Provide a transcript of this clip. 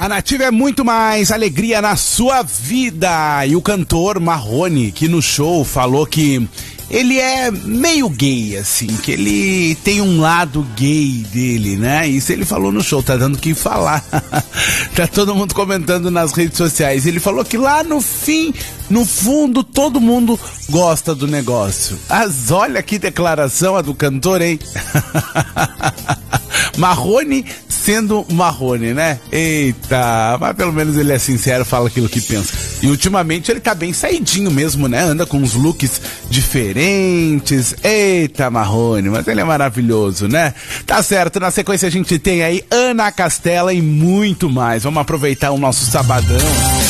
A Nativa é muito mais alegria na sua vida. E o cantor Marrone, que no show falou que ele é meio gay, assim, que ele tem um lado gay dele, né? Isso ele falou no show, tá dando o que falar. Tá todo mundo comentando nas redes sociais. Ele falou que lá no fim, no fundo, todo mundo gosta do negócio. Mas olha que declaração a do cantor, hein? Marrone sendo Marrone, né? Eita, mas pelo menos ele é sincero, fala aquilo que pensa. E ultimamente ele tá bem saidinho mesmo, né? Anda com uns looks diferentes. Eita, Marrone, mas ele é maravilhoso, né? Tá certo, na sequência a gente tem aí Ana Castela e muito mais. Vamos aproveitar o nosso sabadão.